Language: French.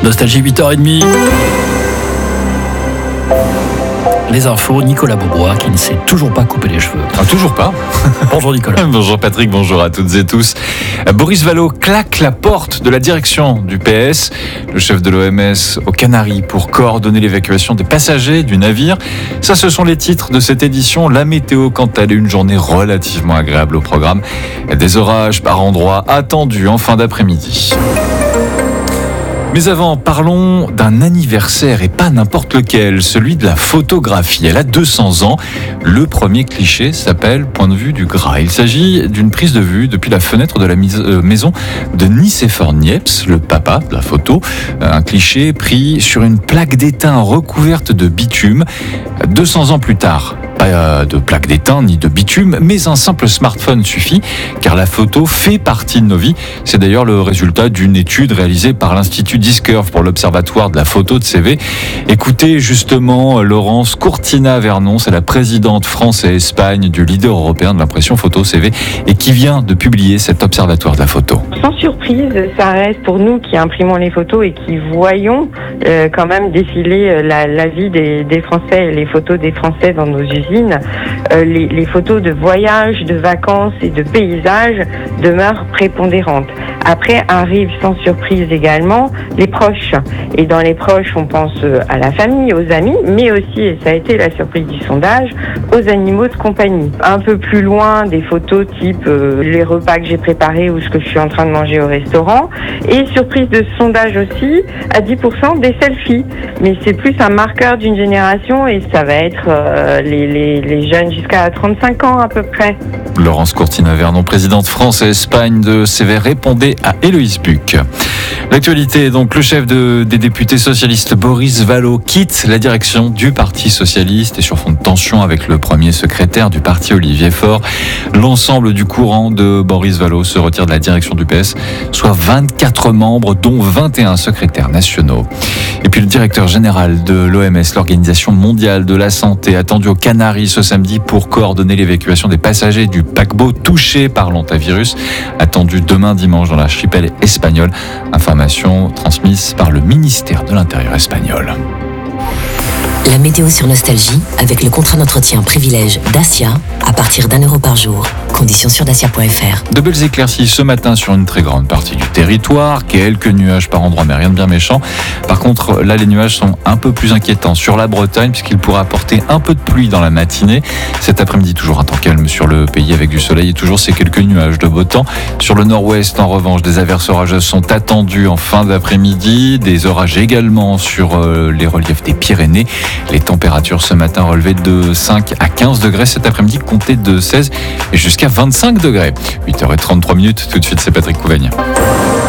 Nostalgie 8h30. Les infos, Nicolas Beaubois qui ne sait toujours pas couper les cheveux. Ah, toujours pas. Bonjour Nicolas. Bonjour Patrick, bonjour à toutes et tous. Boris Vallaud claque la porte de la direction du PS. Le chef de l'OMS aux Canaries pour coordonner l'évacuation des passagers du navire. Ça, ce sont les titres de cette édition. La météo, quant à elle, une journée relativement agréable au programme. Des orages par endroits attendus en fin d'après-midi. Mais avant, parlons d'un anniversaire et pas n'importe lequel, celui de la photographie. Elle a 200 ans. Le premier cliché s'appelle Point de vue du Gras. Il s'agit d'une prise de vue depuis la fenêtre de la maison de Nicéphore Niepce, le papa de la photo. Un cliché pris sur une plaque d'étain recouverte de bitume. 200 ans plus tard, pas de plaque d'étain ni de bitume, mais un simple smartphone suffit, car la photo fait partie de nos vies. C'est d'ailleurs le résultat d'une étude réalisée par l'Institut Discurve pour l'Observatoire de la photo de CV. Écoutez justement Laurence Courtina-Vernon, c'est la présidente France et Espagne du leader européen de l'impression photo CV et qui vient de publier cet Observatoire de la photo. Sans surprise, ça reste pour nous qui imprimons les photos et qui voyons quand même défiler la vie des Français et les photos des Français dans nos usines. Les photos de voyages, de vacances et de paysages demeurent prépondérantes. Après arrivent sans surprise également les proches. Et dans les proches, on pense à la famille, aux amis, mais aussi, et ça a été la surprise du sondage, aux animaux de compagnie. Un peu plus loin, des photos type les repas que j'ai préparés ou ce que je suis en train de manger au restaurant. Et surprise de ce sondage aussi, à 10% des selfies. Mais c'est plus un marqueur d'une génération et ça va être les jeunes jusqu'à 35 ans à peu près. Laurence Courtina-Vernon, présidente France et Espagne de CV, répondait à Héloïse Buc. L'actualité, donc, le chef des députés socialistes Boris Vallaud quitte la direction du Parti socialiste et sur fond de tension avec le premier secrétaire du parti Olivier Faure. L'ensemble du courant de Boris Vallaud se retire de la direction du PS, soit 24 membres, dont 21 secrétaires nationaux. Et puis le directeur général de l'OMS, l'Organisation mondiale de la santé, attendu aux Canaries ce samedi pour coordonner l'évacuation des passagers du paquebot touché par l'hantavirus, attendu demain dimanche dans l'archipel espagnol. Information transmise par le ministère de l'Intérieur espagnol. La météo sur Nostalgie avec le contrat d'entretien privilège Dacia à partir d'€1 par jour. Conditions sur dacia.fr. De belles éclaircies ce matin sur une très grande partie du territoire, quelques nuages par endroits mais rien de bien méchant. Par contre, là les nuages sont un peu plus inquiétants sur la Bretagne puisqu'il pourra apporter un peu de pluie dans la matinée. Cet après-midi, toujours un temps calme sur le pays avec du soleil et toujours ces quelques nuages de beau temps. Sur le nord-ouest, en revanche, des averses orageuses sont attendues en fin d'après-midi. Des orages également sur les reliefs des Pyrénées. Les températures ce matin relevées de 5 à 15 degrés. Cet après-midi, comptez de 16 et jusqu'à 25 degrés. 8h33, tout de suite c'est Patrick Couvaigne.